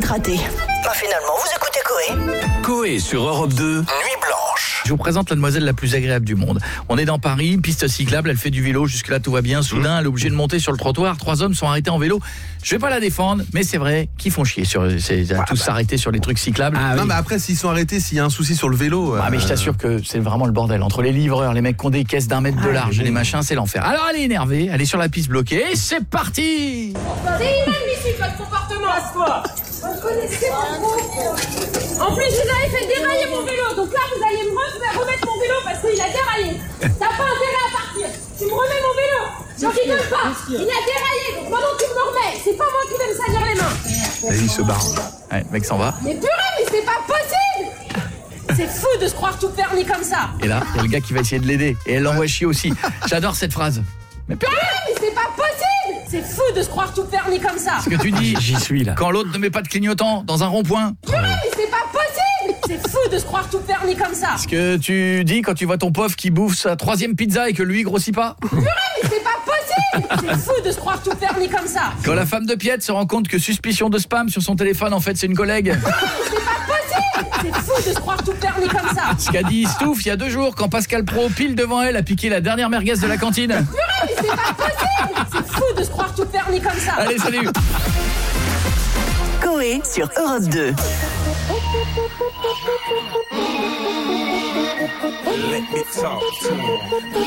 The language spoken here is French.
vite raté. Finalement, vous écoutez Coé. Coé sur Europe 2. Nuit blanche. Je vous présente la demoiselle la plus agréable du monde. On est dans Paris, piste cyclable, elle fait du vélo, jusque-là tout va bien. Soudain, elle est obligée de monter sur le trottoir. 3 hommes sont arrêtés en vélo. Je vais pas la défendre, mais c'est vrai qu'ils font chier. Tous s'arrêter sur les trucs cyclables. Non, mais après, s'ils sont arrêtés, s'il y a un souci sur le vélo... mais je t'assure que c'est vraiment le bordel. Entre les livreurs, les mecs qui ont des caisses d'1 mètre de large et les machins, c'est l'enfer. Alors elle est énervée, elle est sur la piste bloquée et c'est parti. C'est inadmissible votre comportement. Passe-toi. Vous connaissez mon compte. En plus, vous avez fait dérailler mon vélo. Donc là, vous allez me remettre mon vélo parce qu'il a déraillé. T'as pas intérêt à partir. Tu me remets mon vélo. J'en rigole pas. Il a déraillé. Donc maintenant, tu me le remets. C'est pas moi qui vais me salir les mains. Et il se barre. Ouais, le mec s'en va. Mais purée, mais c'est pas possible. C'est fou de se croire tout permis comme ça. Et là, il y a le gars qui va essayer de l'aider. Et elle l'envoie chier aussi. J'adore cette phrase. Mais purée, Mais c'est pas possible. C'est fou de se croire tout permis comme ça. ce que tu dis, J'y suis là. quand l'autre ne met pas de clignotant dans un rond-point. Purée, mais c'est pas possible. C'est fou de se croire tout permis comme ça. Ce que tu dis quand tu vois ton pof qui bouffe sa 3e pizza et que lui grossit pas. Purée, mais c'est pas possible. C'est fou de se croire tout permis comme ça. Quand la femme de Piette se rend compte que suspicion de spam sur son téléphone, en fait c'est une collègue. C'est pas possible. C'est fou de se croire tout permis comme ça. Ce qu'a dit Stouff il y a 2 jours quand Pascal Pro, pile devant elle, a piqué la dernière merguez de la cantine. Purée, mais c'est pas possible. C'est fou de se croire tout permis comme ça. Allez, salut. Coé sur Europe 2. Let me talk to him.